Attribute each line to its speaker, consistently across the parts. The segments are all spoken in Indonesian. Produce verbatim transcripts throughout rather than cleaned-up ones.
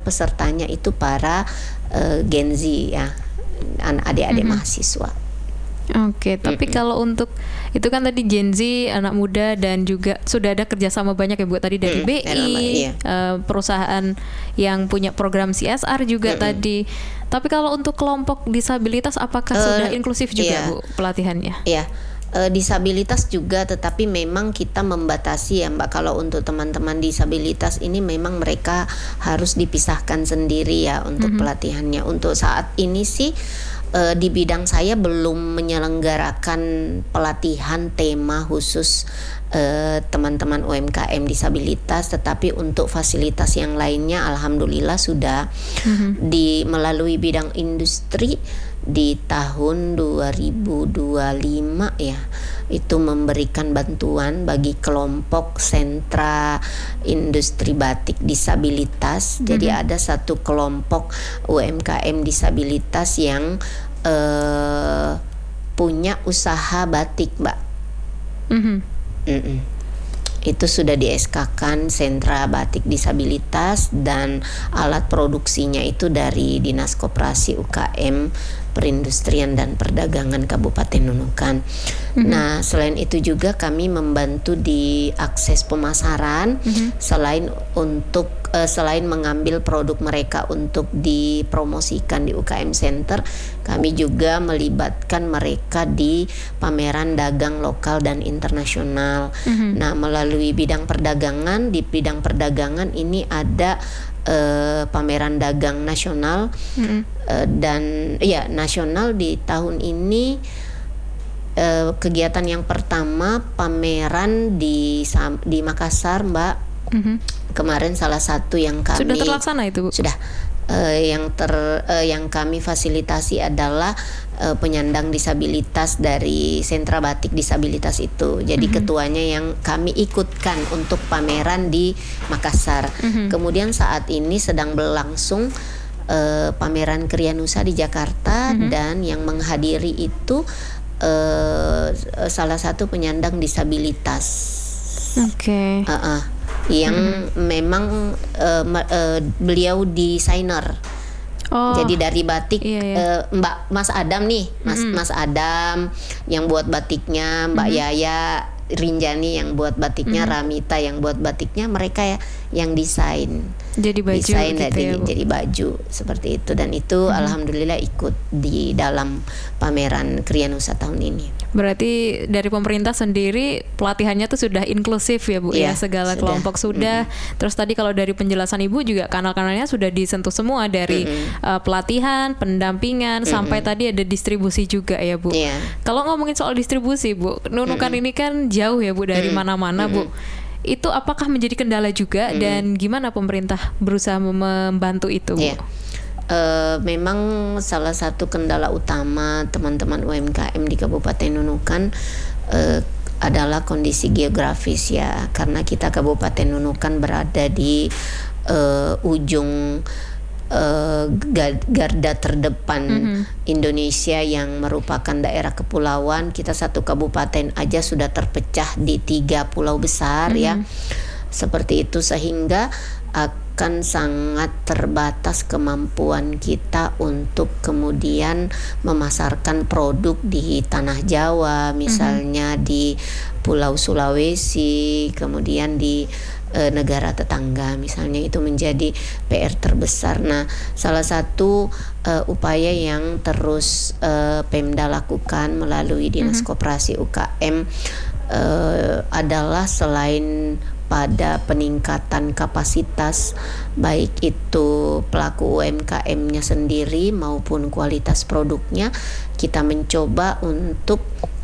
Speaker 1: pesertanya itu para uh, Gen Z ya, adik-adik mm-hmm. mahasiswa.
Speaker 2: Oke, okay, tapi mm-hmm. kalau untuk itu kan tadi Gen Z, anak muda dan juga sudah ada kerjasama banyak ya Bu tadi dari mm-hmm. B I, iya. uh, perusahaan yang punya program C S R juga mm-hmm. tadi. Tapi kalau untuk kelompok disabilitas apakah uh, sudah inklusif juga iya. Bu pelatihannya?
Speaker 1: Iya. E, disabilitas juga, tetapi memang kita membatasi ya Mbak, kalau untuk teman-teman disabilitas ini memang mereka harus dipisahkan sendiri ya untuk mm-hmm. pelatihannya. Untuk saat ini sih e, di bidang saya belum menyelenggarakan pelatihan tema khusus e, teman-teman U M K M disabilitas, tetapi untuk fasilitas yang lainnya alhamdulillah sudah mm-hmm. di melalui bidang industri. Di tahun dua ribu dua puluh lima ya, itu memberikan bantuan bagi kelompok sentra industri batik disabilitas. Mm-hmm. Jadi ada satu kelompok U M K M disabilitas yang uh, punya usaha batik, Mbak. Mm-hmm. Mm-mm. Itu sudah di S K-kan sentra batik disabilitas dan alat produksinya itu dari Dinas Koperasi U K M Perindustrian dan Perdagangan Kabupaten Nunukan. Mm-hmm. Nah, selain itu juga kami membantu di akses pemasaran, mm-hmm. selain untuk uh, selain mengambil produk mereka untuk dipromosikan di U K M Center, kami juga melibatkan mereka di pameran dagang lokal dan internasional. Mm-hmm. Nah, melalui bidang perdagangan, di bidang perdagangan ini ada Uh, pameran dagang nasional mm-hmm. uh, dan ya nasional di tahun ini uh, kegiatan yang pertama pameran di di Makassar, Mbak. Mm-hmm. Kemarin salah satu yang kami
Speaker 2: sudah terlaksana itu Bu?
Speaker 1: Sudah. Uh, yang ter uh, yang kami fasilitasi adalah uh, penyandang disabilitas dari sentra batik disabilitas itu. Jadi mm-hmm. ketuanya yang kami ikutkan untuk pameran di Makassar. Mm-hmm. Kemudian saat ini sedang berlangsung uh, pameran Krianusa di Jakarta, mm-hmm. dan yang menghadiri itu uh, salah satu penyandang disabilitas.
Speaker 2: Oke. Okay.
Speaker 1: Uh-uh. Yang mm-hmm. memang uh, uh, beliau desainer. Oh, jadi dari batik iya, iya. Uh, Mbak Mas Adam nih, Mas mm-hmm. Mas Adam yang buat batiknya, Mbak mm-hmm. Yaya Rinjani yang buat batiknya, mm-hmm. Ramita yang buat batiknya, mereka ya yang desain.
Speaker 2: Jadi baju
Speaker 1: desain
Speaker 2: gitu
Speaker 1: jadi,
Speaker 2: ya,
Speaker 1: jadi baju seperti itu, dan itu mm-hmm. alhamdulillah ikut di dalam pameran Krianusa tahun ini.
Speaker 2: Berarti dari pemerintah sendiri pelatihannya tuh sudah inklusif ya Bu ya, ya segala sudah. Kelompok sudah. Mm-hmm. Terus tadi kalau dari penjelasan Ibu juga kanal-kanalnya sudah disentuh semua dari mm-hmm. uh, pelatihan, pendampingan, mm-hmm. sampai tadi ada distribusi juga ya Bu. Yeah. Kalau ngomongin soal distribusi Bu, Nunukan mm-hmm. ini kan jauh ya Bu dari mm-hmm. mana-mana Bu. Mm-hmm. Itu apakah menjadi kendala juga mm-hmm. dan gimana pemerintah berusaha membantu itu Bu? Yeah.
Speaker 1: Uh, memang salah satu kendala utama teman-teman U M K M di Kabupaten Nunukan uh, adalah kondisi geografis ya, karena kita Kabupaten Nunukan berada di uh, ujung uh, garda terdepan mm-hmm. Indonesia yang merupakan daerah kepulauan. Kita satu kabupaten aja sudah terpecah di tiga pulau besar mm-hmm. ya, seperti itu, sehingga akan sangat terbatas kemampuan kita untuk kemudian memasarkan produk di tanah Jawa, misalnya mm-hmm. di Pulau Sulawesi, kemudian di e, negara tetangga, misalnya itu menjadi P R terbesar. Nah, salah satu e, upaya yang terus e, Pemda lakukan melalui Dinas mm-hmm. Koperasi U K M e, adalah selain pada peningkatan kapasitas baik itu pelaku U M K M-nya sendiri maupun kualitas produknya, kita mencoba untuk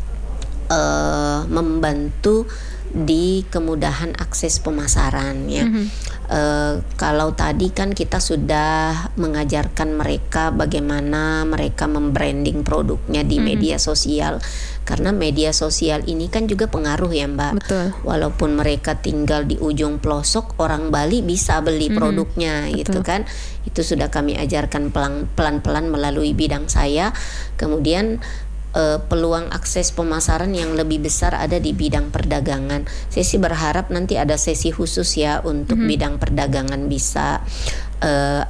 Speaker 1: uh, membantu di kemudahan akses pemasaran ya. Mm-hmm. Uh, kalau tadi kan kita sudah mengajarkan mereka bagaimana mereka membranding produknya di mm-hmm. media sosial, karena media sosial ini kan juga pengaruh ya Mbak.
Speaker 2: Betul.
Speaker 1: Walaupun mereka tinggal di ujung pelosok, orang Bali bisa beli mm-hmm. produknya. Betul. Gitu kan. Itu sudah kami ajarkan pelan-pelan melalui bidang saya. Kemudian Uh, peluang akses pemasaran yang lebih besar ada di bidang perdagangan. Saya sih berharap nanti ada sesi khusus ya untuk mm-hmm. bidang perdagangan bisa uh,